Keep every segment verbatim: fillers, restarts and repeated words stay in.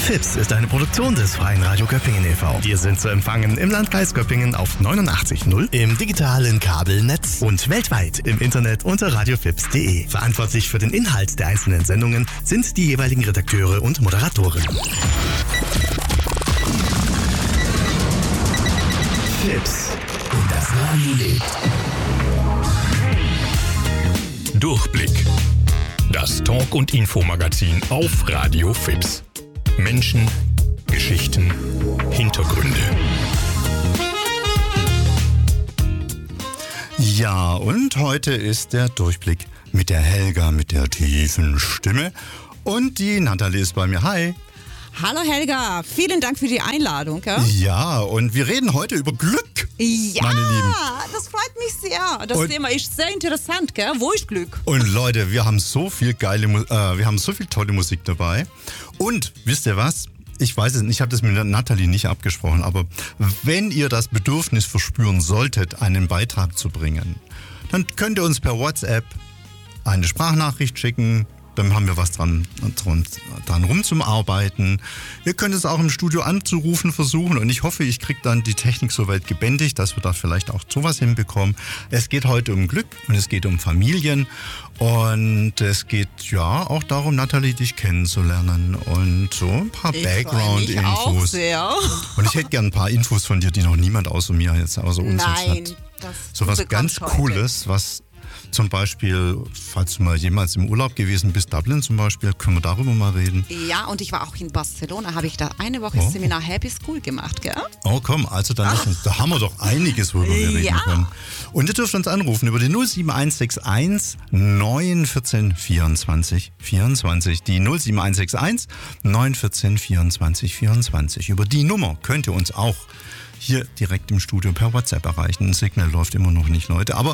Fips ist eine Produktion des Freien Radio Göppingen e V Wir sind zu empfangen im Landkreis Göppingen auf neunundachtzig Komma null, im digitalen Kabelnetz und weltweit im Internet unter radiofips punkt de. Verantwortlich für den Inhalt der einzelnen Sendungen sind die jeweiligen Redakteure und Moderatoren. Fips und das Radio lebt. Durchblick. Das Talk- und Infomagazin auf Radio Fips. Menschen, Geschichten, Hintergründe. Ja, und heute ist der Durchblick mit der Helga mit der tiefen Stimme. Und die Nathalie ist bei mir. Hi. Hallo Helga, vielen Dank für die Einladung. Ja, ja, und wir reden heute über Glück, ja, meine Lieben. Das freut mich sehr. Das und, Thema ist sehr interessant, gell? Wo ist Glück? Und Leute, wir haben so viel geile, äh, wir haben so viel tolle Musik dabei. Und wisst ihr was? Ich weiß es nicht, ich habe das mit Nathalie nicht abgesprochen, aber wenn ihr das Bedürfnis verspüren solltet, einen Beitrag zu bringen, dann könnt ihr uns per WhatsApp eine Sprachnachricht schicken. Dann haben wir was dran, dran, dran rum zum Arbeiten. Ihr könnt es auch im Studio anzurufen versuchen und ich hoffe, ich kriege dann die Technik soweit gebändigt, dass wir da vielleicht auch sowas hinbekommen. Es geht heute um Glück und es geht um Familien und es geht ja auch darum, Nathalie, dich kennenzulernen und so ein paar Background-Infos. Und ich hätte gerne ein paar Infos von dir, die noch niemand außer mir jetzt außer uns Nein, hat. das so was ganz Cooles, was zum Beispiel, falls du mal jemals im Urlaub gewesen bist, Dublin zum Beispiel, können wir darüber mal reden. Ja, und ich war auch in Barcelona, habe ich da eine Woche oh. Seminar Happy School gemacht, gell? Oh komm, also dann lass uns, da haben wir doch einiges, worüber wir reden ja. können. Und ihr dürft uns anrufen über die null sieben eins sechs eins neun eins vier vierundzwanzig vierundzwanzig. Die null sieben eins sechs eins neun eins vier vierundzwanzig vierundzwanzig. Über die Nummer könnt ihr uns auch hier direkt im Studio per WhatsApp erreichen. Ein Signal läuft immer noch nicht, Leute, aber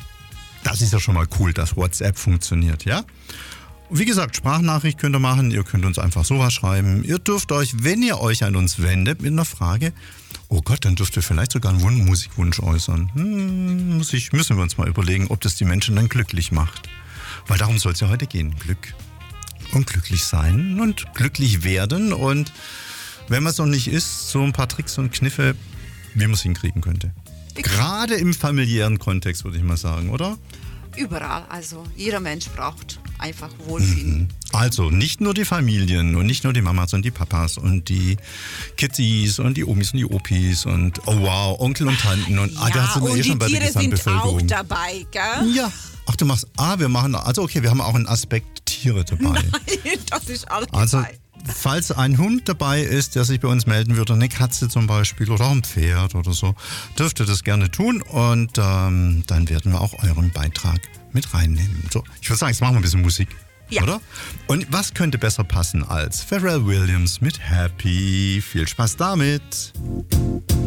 das ist ja schon mal cool, dass WhatsApp funktioniert, ja? Wie gesagt, Sprachnachricht könnt ihr machen, ihr könnt uns einfach sowas schreiben. Ihr dürft euch, wenn ihr euch an uns wendet mit einer Frage, oh Gott, dann dürft ihr vielleicht sogar einen Wun- Musikwunsch äußern. Hm, muss ich, müssen wir uns mal überlegen, ob das die Menschen dann glücklich macht. Weil darum soll es ja heute gehen, Glück. Und glücklich sein und glücklich werden. Und wenn man es noch nicht ist, so ein paar Tricks und Kniffe, wie man es hinkriegen könnte. Gerade im familiären Kontext, würde ich mal sagen, oder? Überall, also jeder Mensch braucht einfach Wohlfühlen. Also nicht nur die Familien und nicht nur die Mamas und die Papas und die Kitties und die Omis und die Opis und oh wow, Onkel und Tanten und ja, ah, da sind wir und eh schon die bei der Tiere sind Gesamtbevölkerung. auch dabei, gell? Ja. Ach, du machst, ah, wir machen, also okay, wir haben auch einen Aspekt Tiere dabei. Nein, das ist alles also, dabei. Falls ein Hund dabei ist, der sich bei uns melden würde, eine Katze zum Beispiel oder auch ein Pferd oder so, dürft ihr das gerne tun und ähm, dann werden wir auch euren Beitrag mit reinnehmen. So, ich würde sagen, jetzt machen wir ein bisschen Musik, ja. Oder? Und was könnte besser passen als Pharrell Williams mit Happy? Viel Spaß damit!